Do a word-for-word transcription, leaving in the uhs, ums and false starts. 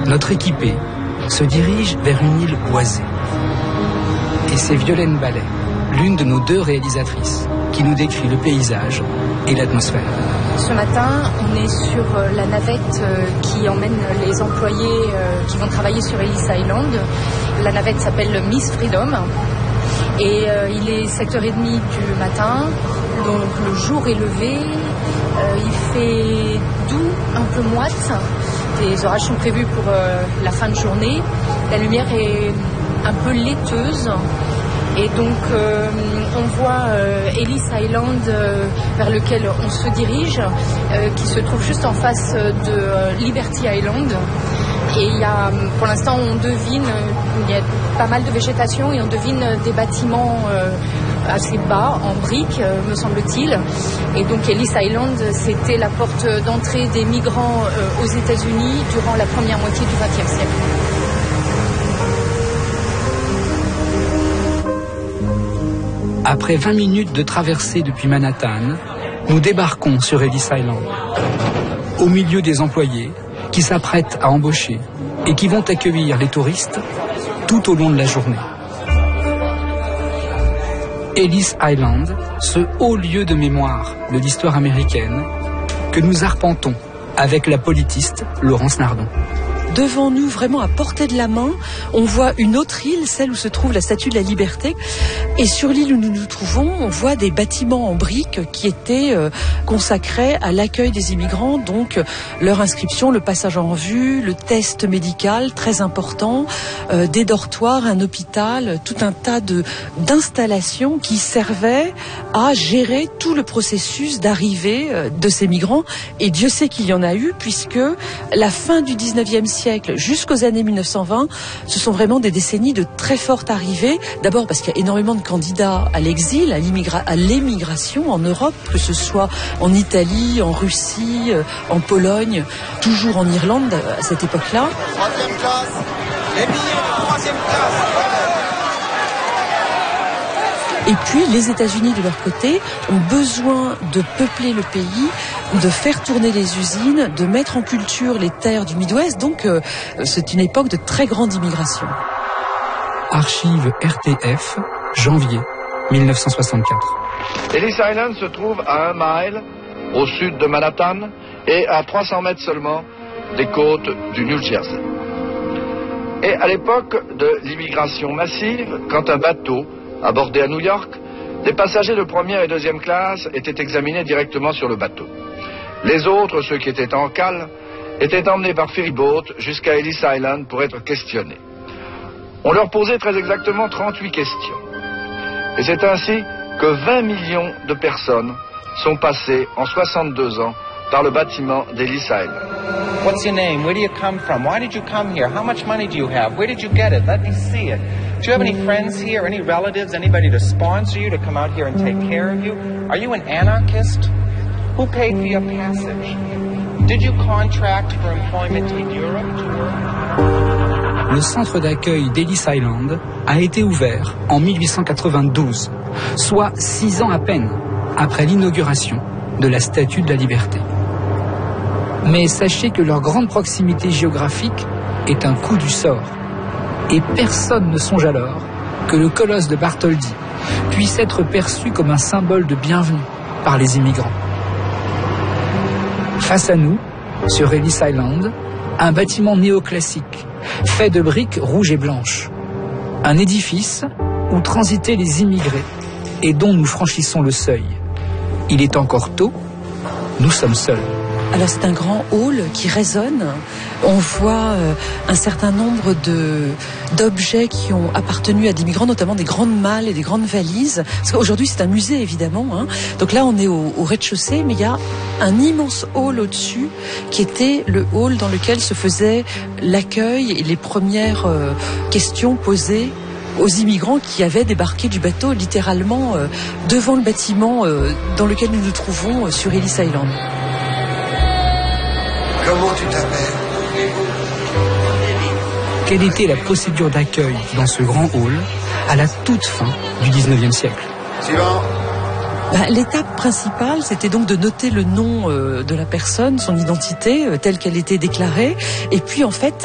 Notre équipée se dirige vers une île boisée. Et c'est Violaine Ballet, l'une de nos deux réalisatrices, qui nous décrit le paysage et l'atmosphère. Ce matin, on est sur la navette qui emmène les employés qui vont travailler sur Ellis Island. La navette s'appelle Miss Freedom. Et euh, il est sept heures trente du matin, donc le jour est levé, euh, il fait doux, un peu moite. Les orages sont prévus pour euh, la fin de journée. La lumière est un peu laiteuse. Et donc euh, on voit euh, Ellis Island euh, vers lequel on se dirige, euh, qui se trouve juste en face de euh, Liberty Island. Et il y a, pour l'instant, on devine, il y a pas mal de végétation et on devine des bâtiments euh, assez bas, en briques, euh, me semble-t-il. Et donc Ellis Island, c'était la porte d'entrée des migrants euh, aux États-Unis durant la première moitié du vingtième siècle. Après vingt minutes de traversée depuis Manhattan, nous débarquons sur Ellis Island, au milieu des employés qui s'apprêtent à embaucher et qui vont accueillir les touristes tout au long de la journée. Ellis Island, ce haut lieu de mémoire de l'histoire américaine que nous arpentons avec la politiste Laurence Nardon. Devant nous, vraiment à portée de la main, on voit une autre île, celle où se trouve la Statue de la Liberté. Et sur l'île où nous nous trouvons, on voit des bâtiments en briques qui étaient euh, consacrés à l'accueil des immigrants. Donc, leur inscription, le passage en revue, le test médical, très important, euh, des dortoirs, un hôpital, tout un tas de d'installations qui servaient à gérer tout le processus d'arrivée euh, de ces migrants. Et Dieu sait qu'il y en a eu, puisque la fin du dix-neuvième siècle jusqu'aux années mille neuf cent vingt, ce sont vraiment des décennies de très forte arrivée. D'abord parce qu'il y a énormément de candidats à l'exil, à, l'immigra- à l'émigration en Europe, que ce soit en Italie, en Russie, en Pologne, toujours en Irlande à cette époque-là. Troisième classe, les billets de troisième classe. Et puis, les États-Unis, de leur côté, ont besoin de peupler le pays, de faire tourner les usines, de mettre en culture les terres du Midwest. Donc, euh, c'est une époque de très grande immigration. Archives R T F, janvier mille neuf cent soixante-quatre. Ellis Island se trouve à un mile au sud de Manhattan et à trois cents mètres seulement des côtes du New Jersey. Et à l'époque de l'immigration massive, quand un bateau abordé à New York, les passagers de première et deuxième classe étaient examinés directement sur le bateau. Les autres, ceux qui étaient en cale, étaient emmenés par ferryboat jusqu'à Ellis Island pour être questionnés. On leur posait très exactement trente-huit questions. Et c'est ainsi que vingt millions de personnes sont passées en soixante-deux ans par le bâtiment d'Ellis Island. What's your name? Where do you come from? Why did you come here? How much money do you have? Where did you get it? Let me see it. Do you have any friends here, any relatives, anybody to sponsor you, to come out here and take care of you? Are you an anarchist? Who paid for your passage? Did you contract for employment in Europe to work? Le centre d'accueil d'Ellis Island a été ouvert en mille huit cent quatre-vingt-douze, soit six ans à peine après l'inauguration de la Statue de la Liberté. Mais sachez que leur grande proximité géographique est un coup du sort. Et personne ne songe alors que le colosse de Bartholdi puisse être perçu comme un symbole de bienvenue par les immigrants. Face à nous, sur Ellis Island, un bâtiment néoclassique, fait de briques rouges et blanches. Un édifice où transitaient les immigrés et dont nous franchissons le seuil. Il est encore tôt, nous sommes seuls. Alors c'est un grand hall qui résonne. On voit euh, un certain nombre de d'objets qui ont appartenu à des migrants, notamment des grandes malles et des grandes valises. Parce qu'aujourd'hui c'est un musée évidemment. Hein. Donc là on est au, au rez-de-chaussée, mais il y a un immense hall au-dessus qui était le hall dans lequel se faisait l'accueil et les premières euh, questions posées aux immigrants qui avaient débarqué du bateau littéralement euh, devant le bâtiment euh, dans lequel nous nous trouvons euh, sur Ellis Island. Comment tu t'appelles? Quelle était la procédure d'accueil dans ce grand hall à la toute fin du dix-neuvième siècle? Suivant. Bah, l'étape principale, c'était donc de noter le nom euh, de la personne, son identité, euh, telle qu'elle était déclarée. Et puis, en fait,